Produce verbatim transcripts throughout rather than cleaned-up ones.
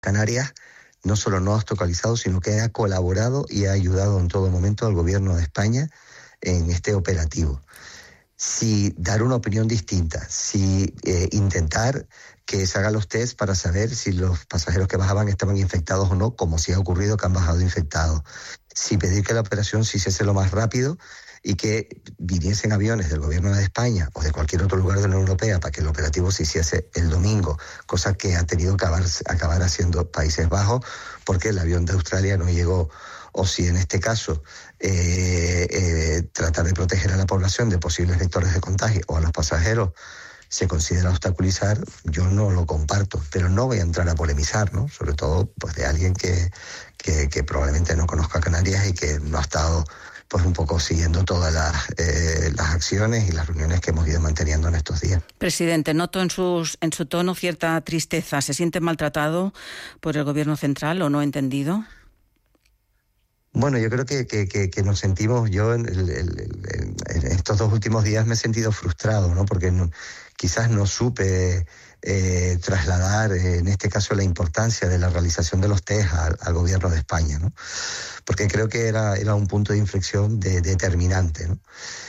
Canarias no solo no ha obstaculizado, sino que ha colaborado y ha ayudado en todo momento al gobierno de España en este operativo. Si dar una opinión distinta, si eh, intentar que se hagan los test para saber si los pasajeros que bajaban estaban infectados o no, como si ha ocurrido que han bajado infectados. Si pedir que la operación se hiciese lo más rápido y que viniesen aviones del gobierno de España o de cualquier otro lugar de la Unión Europea para que el operativo se hiciese el domingo, cosa que ha tenido que acabar, acabar haciendo Países Bajos porque el avión de Australia no llegó. O si en este caso eh, eh, tratar de proteger a la población de posibles vectores de contagio o a los pasajeros se considera obstaculizar, yo no lo comparto, pero no voy a entrar a polemizar, ¿no? Sobre todo pues de alguien que, que, que probablemente no conozca Canarias y que no ha estado pues un poco siguiendo todas las, eh, las acciones y las reuniones que hemos ido manteniendo en estos días. Presidente, noto en, sus, en su tono cierta tristeza. ¿Se siente maltratado por el gobierno central o no entendido? Bueno, yo creo que, que, que, que nos sentimos, yo en, el, el, en estos dos últimos días me he sentido frustrado, ¿no? Porque no, quizás no supe eh, trasladar, eh, en este caso, la importancia de la realización de los test al, al gobierno de España, ¿no? Porque creo que era, era un punto de inflexión de, determinante, ¿no?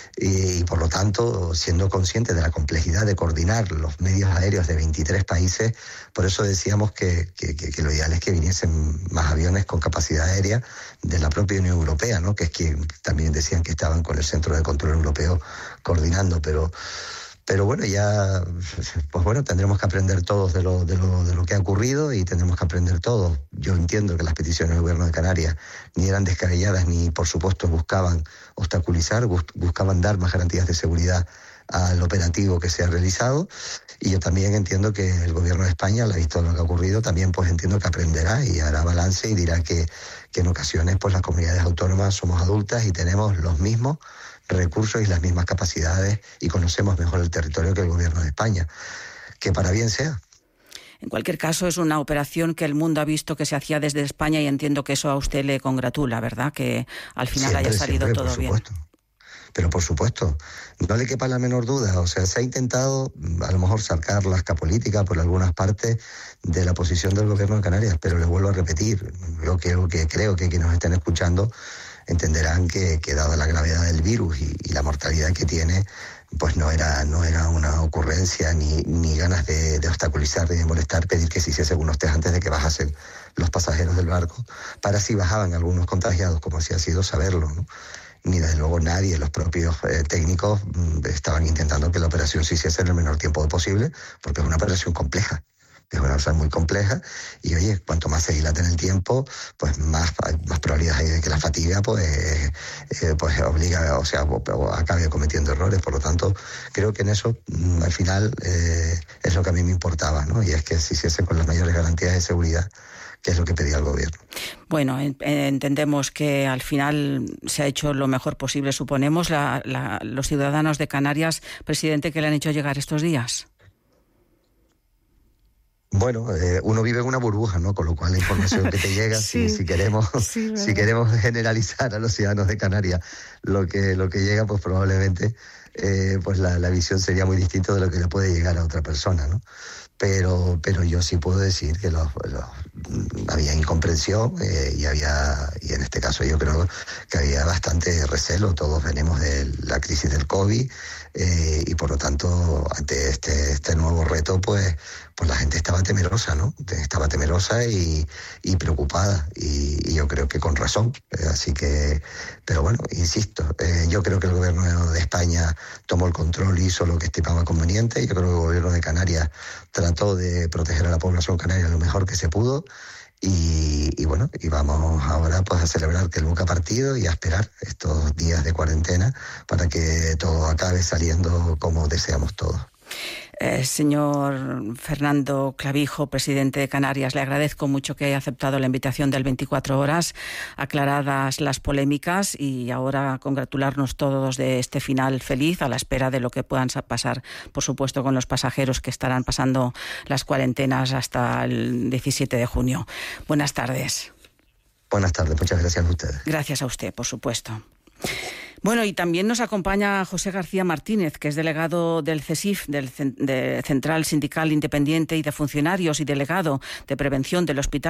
Y, y por lo tanto, siendo consciente de la complejidad de coordinar los medios aéreos de veintitrés países, por eso decíamos que, que, que, que lo ideal es que viniesen más aviones con capacidad aérea de la propia Unión Europea, ¿no? Que es quien también decían que estaban con el Centro de Control Europeo coordinando, pero... Pero bueno, ya, pues bueno, tendremos que aprender todos de lo, de lo, de lo que ha ocurrido y tendremos que aprender todos. Yo entiendo que las peticiones del gobierno de Canarias ni eran descabelladas ni, por supuesto, buscaban obstaculizar, buscaban dar más garantías de seguridad al operativo que se ha realizado. Y yo también entiendo que el gobierno de España, al visto lo que ha ocurrido, también pues entiendo que aprenderá y hará balance y dirá que, que en ocasiones pues las comunidades autónomas somos adultas y tenemos los mismos recursos y las mismas capacidades y conocemos mejor el territorio que el gobierno de España. Que para bien sea. En cualquier caso, es una operación que el mundo ha visto que se hacía desde España y entiendo que eso a usted le congratula, ¿verdad? Que al final siempre, haya salido siempre, todo bien. Pero por supuesto, no le quepa la menor duda. O sea, se ha intentado a lo mejor sacar la escapolítica por algunas partes de la posición del gobierno de Canarias, pero le vuelvo a repetir, yo creo que, creo que quienes nos estén escuchando entenderán que, que dada la gravedad del virus y, y la mortalidad que tiene, pues no era no era una ocurrencia ni, ni ganas de, de obstaculizar ni de molestar pedir que se hiciese algunos test antes de que bajasen los pasajeros del barco, para si bajaban algunos contagiados, como así ha sido, saberlo, ¿no? Ni desde luego nadie, los propios eh, técnicos mm, estaban intentando que la operación se hiciese en el menor tiempo posible, porque es una operación compleja. Es una cosa muy compleja y, oye, cuanto más se dilata en el tiempo, pues más, más probabilidades hay de que la fatiga pues, eh, pues obliga, o sea, o, o acabe cometiendo errores. Por lo tanto, creo que en eso, al final, eh, es lo que a mí me importaba, ¿no? Y es que se hiciese con las mayores garantías de seguridad, que es lo que pedía el gobierno. Bueno, entendemos que al final se ha hecho lo mejor posible, suponemos, la, la, los ciudadanos de Canarias, presidente, ¿qué le han hecho llegar estos días? Bueno, eh, uno vive en una burbuja, ¿no? Con lo cual la información que te llega, sí, si, si queremos, sí, si queremos generalizar a los ciudadanos de Canarias lo que lo que llega, pues probablemente eh, pues la, la visión sería muy distinta de lo que le puede llegar a otra persona, ¿no? Pero, pero yo sí puedo decir que los, los, había incomprensión eh, y había, y en este caso yo creo que había bastante recelo. Todos venimos de la crisis del COVID eh, y por lo tanto ante este, este nuevo reto pues, pues la gente estaba temerosa, ¿no? Estaba temerosa y, y preocupada y, y yo creo que con razón. Eh, así que, pero bueno, insisto, eh, yo creo que el gobierno de España tomó el control y hizo lo que estimaba conveniente. Yo creo que el gobierno de Canarias trató de proteger a la población canaria lo mejor que se pudo y, y bueno, y vamos ahora pues a celebrar que el buque ha partido y a esperar estos días de cuarentena para que todo acabe saliendo como deseamos todos. Eh, señor Fernando Clavijo, presidente de Canarias, le agradezco mucho que haya aceptado la invitación del veinticuatro horas, aclaradas las polémicas y ahora congratularnos todos de este final feliz a la espera de lo que puedan pasar, por supuesto, con los pasajeros que estarán pasando las cuarentenas hasta el diecisiete de junio. Buenas tardes. Buenas tardes, muchas gracias a ustedes. Gracias a usted, por supuesto. Bueno, y también nos acompaña José García Martínez, que es delegado del CESIF, del de Central Sindical Independiente y de Funcionarios, y delegado de Prevención del Hospital